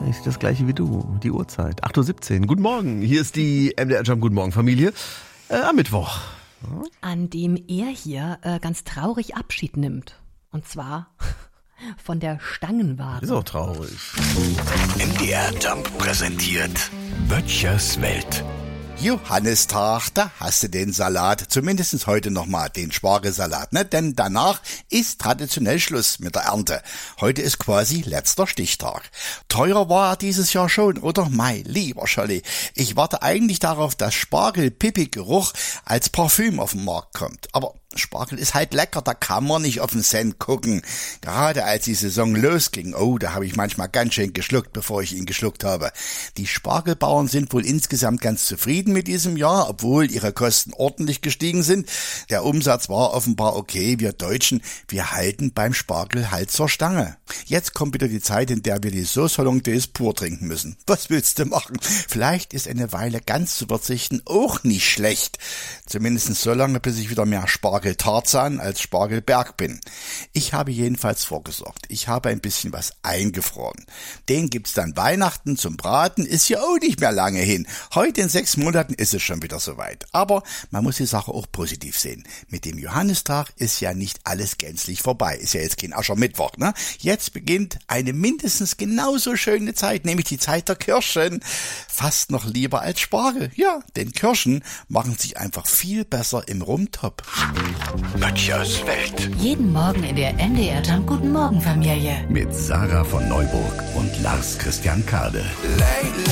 ich sehe das gleiche wie du, die Uhrzeit. 8:17 Uhr. Guten Morgen, hier ist die MDR Jump Guten Morgen Familie am Mittwoch. An dem er hier ganz traurig Abschied nimmt. Und zwar von der Stangenware. Ist auch traurig. MDR Jump präsentiert Böttchers Welt. Johannistag, da hast du den Salat, zumindest heute nochmal den Spargelsalat, ne? Denn danach ist traditionell Schluss mit der Ernte. Heute ist quasi letzter Stichtag. Teuer war er dieses Jahr schon, oder? Mein lieber Scholli, ich warte eigentlich darauf, dass Spargel-Pipi-Geruch als Parfüm auf den Markt kommt. Aber Spargel ist halt lecker, da kann man nicht auf den Cent gucken. Gerade als die Saison losging, da habe ich manchmal ganz schön geschluckt, bevor ich ihn geschluckt habe. Die Spargelbauern sind wohl insgesamt ganz zufrieden mit diesem Jahr, obwohl ihre Kosten ordentlich gestiegen sind. Der Umsatz war offenbar okay. Wir Deutschen, wir halten beim Spargel halt zur Stange. Jetzt kommt wieder die Zeit, in der wir die Sauce Hollandaise pur trinken müssen. Was willst du machen? Vielleicht ist eine Weile ganz zu verzichten auch nicht schlecht. Zumindest so lange, bis ich wieder mehr Spargel-Tarzan als Spargelberg bin. Ich habe jedenfalls vorgesorgt. Ich habe ein bisschen was eingefroren. Den gibt's dann Weihnachten zum Braten, ist ja auch nicht mehr lange hin. Heute in 6 Monaten ist es schon wieder soweit. Aber man muss die Sache auch positiv sehen. Mit dem Johannistag ist ja nicht alles gänzlich vorbei. Ist ja jetzt kein Aschermittwoch, ne? Jetzt beginnt eine mindestens genauso schöne Zeit, nämlich die Zeit der Kirschen. Fast noch lieber als Spargel. Ja, denn Kirschen machen sich einfach viel besser im Rumtopf. Böttchers Welt. Jeden Morgen in der MDR Jump Guten Morgen Familie. Mit Sarah von Neuburg und Lars Christian Kade.